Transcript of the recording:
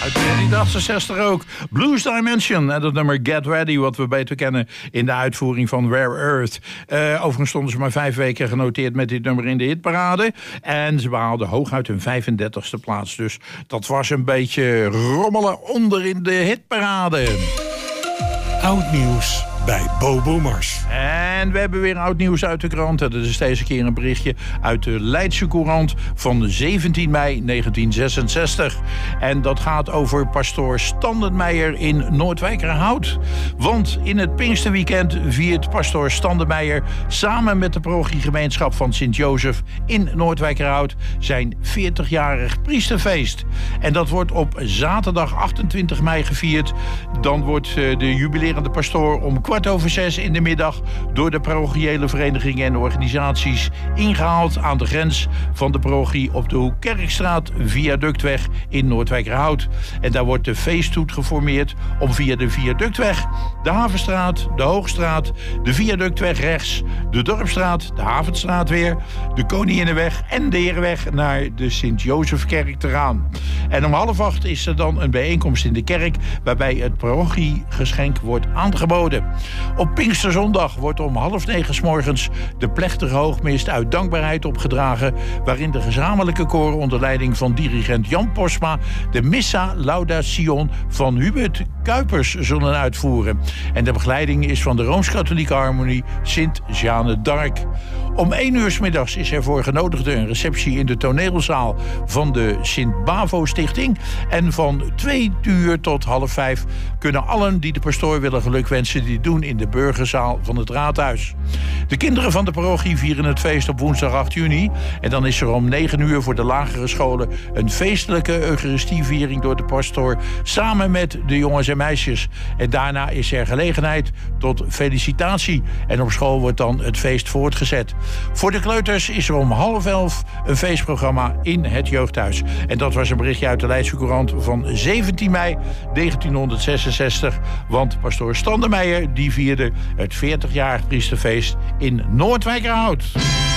Uit 1968 ook. Blues Dimension en dat nummer Get Ready, wat we beter kennen in de uitvoering van Rare Earth. Overigens stonden ze maar 5 weken genoteerd met dit nummer in de hitparade. En ze behaalden hooguit hun 35e plaats. Dus dat was een beetje rommelen onder in de hitparade. Oud nieuws bij Bobo Mars. En we hebben weer oud nieuws uit de krant. Dat is deze keer een berichtje uit de Leidse Courant van 17 mei 1966. En dat gaat over pastoor Standenmeijer in Noordwijkerhout. Want in het Pinksterweekend viert pastoor Standenmeijer samen met de parochiegemeenschap van Sint-Jozef in Noordwijkerhout zijn 40-jarig priesterfeest. En dat wordt op zaterdag 28 mei gevierd. Dan wordt de jubilerende pastoor om 5:15 in de middag door de parochiële verenigingen en organisaties ingehaald aan de grens van de parochie op de Hoek Kerkstraat Viaductweg in Noordwijkerhout. En daar wordt de feeststoet geformeerd om via de Viaductweg, de Havenstraat, de Hoogstraat, de Viaductweg rechts, de Dorpsstraat, de Havenstraat weer, de Koninginnenweg en de Herenweg naar de Sint-Jozefkerk te gaan. En om 7:30 is er dan een bijeenkomst in de kerk waarbij het parochiegeschenk wordt aangeboden. Op Pinksterzondag wordt om 8:30 's morgens de plechtige hoogmis uit dankbaarheid opgedragen, waarin de gezamenlijke koren onder leiding van dirigent Jan Posma de Missa Laudation van Hubert Kuipers zullen uitvoeren. En de begeleiding is van de Rooms-Katholieke Harmonie Sint-Jeanne d'Arc. Om 1 uur 's middags is er voor genodigden een receptie in de toneelzaal van de Sint-Bavo Stichting. En van 2 uur tot 4:30 kunnen allen die de pastoor willen gelukwensen die doen in de burgerzaal van het raadhuis. De kinderen van de parochie vieren het feest op woensdag 8 juni. En dan is er om 9 uur voor de lagere scholen een feestelijke eucharistieviering door de pastoor samen met de jongens en meisjes. En daarna is er gelegenheid tot felicitatie. En op school wordt dan het feest voortgezet. Voor de kleuters is er om 10:30 een feestprogramma in het jeugdhuis. En dat was een berichtje uit de Leidse Courant van 17 mei 1966. Want pastoor Standenmeijer die vierde het 40-jarig priesterfeest in Noordwijkerhout.